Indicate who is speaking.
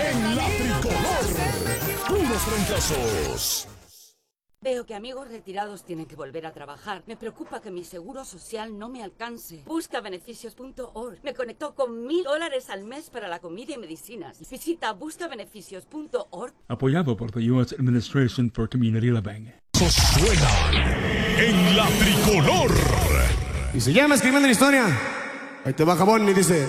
Speaker 1: En la tricolor, puros trancazos.
Speaker 2: Veo que amigos retirados tienen que volver a trabajar. Me preocupa que mi seguro social no me alcance. Busca beneficios.org. Me conectó con $1,000 al mes para la comida y medicinas. Visita buscabeneficios.org.
Speaker 3: Apoyado por the U.S. Administration for Community Living.
Speaker 1: Suenan en la tricolor.
Speaker 4: Y se llama Escribiendo la Historia. Ahí te va Jabón y dice...